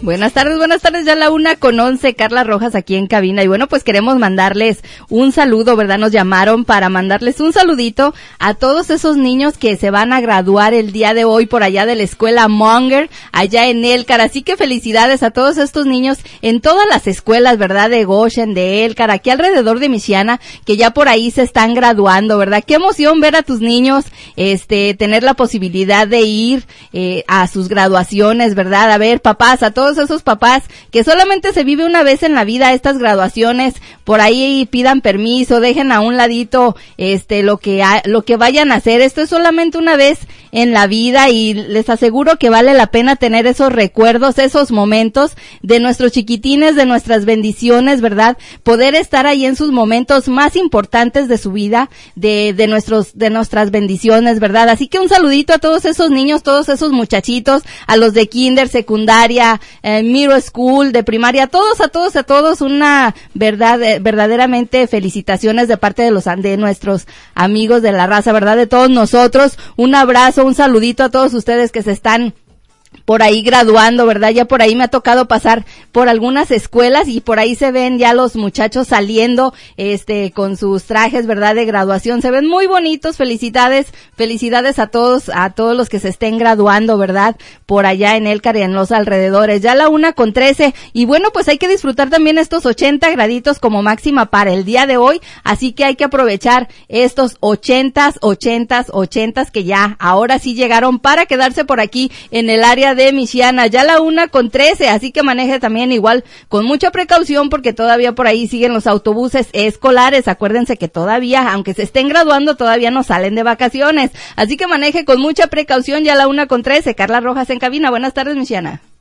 Buenas tardes, ya la 1:11, Carla Rojas aquí en cabina, y bueno, pues queremos mandarles un saludo, ¿verdad? Nos llamaron para mandarles un saludito a todos esos niños que se van a graduar el día de hoy por allá de la escuela Monger, allá en Elkhart, así que felicidades a todos estos niños en todas las escuelas, ¿verdad? De Goshen, de Elkhart, aquí alrededor de Michiana, que ya por ahí se están graduando, ¿verdad? Qué emoción ver a tus niños, tener la posibilidad de ir a sus graduaciones, ¿verdad? A ver, papás, a todos esos papás que solamente se vive una vez en la vida estas graduaciones, por ahí pidan permiso, dejen a un ladito lo que vayan a hacer. Esto es solamente una vez en la vida y les aseguro que vale la pena tener esos recuerdos, esos momentos de nuestros chiquitines, de nuestras bendiciones, ¿verdad? Poder estar ahí en sus momentos más importantes de su vida, de nuestras bendiciones, ¿verdad? Así que un saludito a todos esos niños, todos esos muchachitos, a los de kinder, secundaria, middle school, de primaria, a todos, una verdaderamente felicitaciones de parte de nuestros amigos de la raza, ¿verdad? De todos nosotros, un abrazo, un saludito a todos ustedes que se están por ahí graduando, ¿verdad? Ya por ahí me ha tocado pasar por algunas escuelas y por ahí se ven ya los muchachos saliendo, con sus trajes, ¿verdad? De graduación, se ven muy bonitos. Felicidades a todos los que se estén graduando, ¿verdad? Por allá en Elkhart y en los alrededores. Ya la 1:13 y bueno, pues hay que disfrutar también estos 80 graditos como máxima para el día de hoy, así que hay que aprovechar estos 80s que ya ahora sí llegaron para quedarse por aquí en el área de Michiana, ya la 1:13, así que maneje también igual con mucha precaución porque todavía por ahí siguen los autobuses escolares. Acuérdense que todavía, aunque se estén graduando, todavía no salen de vacaciones, así que maneje con mucha precaución. Ya la 1:13, Carla Rojas en cabina. Buenas tardes, Michiana.